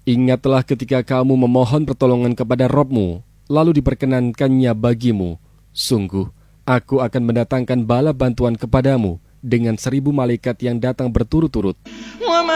Ingatlah ketika kamu memohon pertolongan kepada Rabb-Mu, lalu diperkenankannya bagimu. Sungguh, aku akan mendatangkan bala bantuan kepadamu dengan 1000 malaikat yang datang berturut-turut.